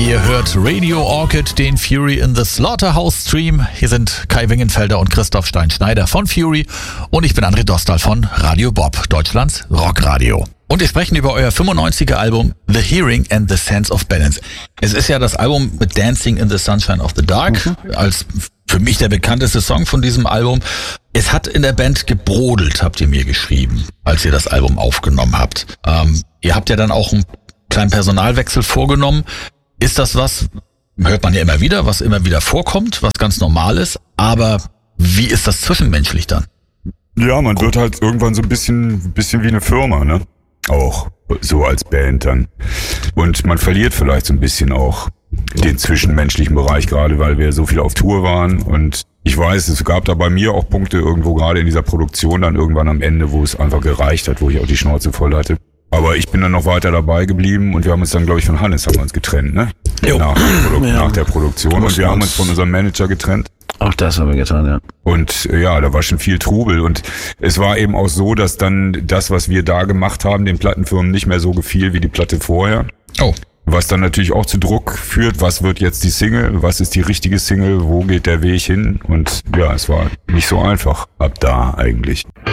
Ihr hört Radio Orchid, den Fury in the Slaughterhouse Stream. Hier sind Kai Wingenfelder und Christoph Stein-Schneider von Fury und ich bin André Dostal von Radio Bob, Deutschlands Rockradio. Und wir sprechen über euer 95er Album The Hearing and the Sense of Balance. Es ist ja das Album mit Dancing in the Sunshine of the Dark, als für mich der bekannteste Song von diesem Album. Es hat in der Band gebrodelt, habt ihr mir geschrieben, als ihr das Album aufgenommen habt. Ihr habt ja dann auch einen kleinen Personalwechsel vorgenommen. Ist das was, hört man ja immer wieder, was immer wieder vorkommt, was ganz normal ist, aber wie ist das zwischenmenschlich dann? Ja, man wird halt irgendwann so ein bisschen wie eine Firma, ne? Auch so als Band dann. Und man verliert vielleicht so ein bisschen auch den zwischenmenschlichen Bereich, gerade weil wir so viel auf Tour waren. Und ich weiß, es gab da bei mir auch Punkte irgendwo gerade in dieser Produktion dann irgendwann am Ende, wo es einfach gereicht hat, wo ich auch die Schnauze voll hatte. Aber ich bin dann noch weiter dabei geblieben und wir haben uns dann, glaube ich, von Hannes haben wir uns getrennt, ne? Nach der Produktion. Und wir haben uns von unserem Manager getrennt. Auch das haben wir getan, ja. Und ja, da war schon viel Trubel und es war eben auch so, dass dann das, was wir da gemacht haben, den Plattenfirmen nicht mehr so gefiel wie die Platte vorher. Oh. Was dann natürlich auch zu Druck führt, was wird jetzt die Single, was ist die richtige Single, wo geht der Weg hin? Und ja, es war nicht so einfach ab da eigentlich.